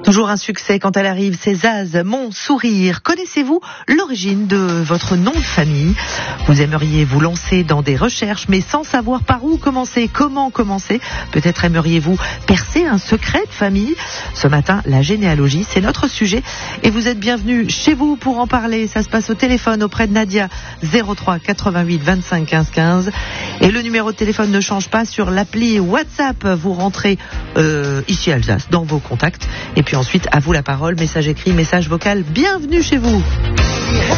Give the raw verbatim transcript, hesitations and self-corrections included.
Toujours un succès quand elle arrive, c'est Zaz, Mon Sourire. Connaissez-vous l'origine de votre nom de famille? Vous aimeriez vous lancer dans des recherches, mais sans savoir par où commencer, comment commencer. Peut-être aimeriez-vous percer un secret de famille. Ce matin, la généalogie, c'est notre sujet. Et vous êtes bienvenus chez vous pour en parler. Ça se passe au téléphone auprès de Nadia, zéro trois quatre-vingt-huit vingt-cinq quinze quinze. Et le numéro de téléphone ne change pas sur l'appli WhatsApp. Vous rentrez euh, ici à Alsace, dans vos contacts. Et puis ensuite, à vous la parole, message écrit, message vocal. Bienvenue chez vous.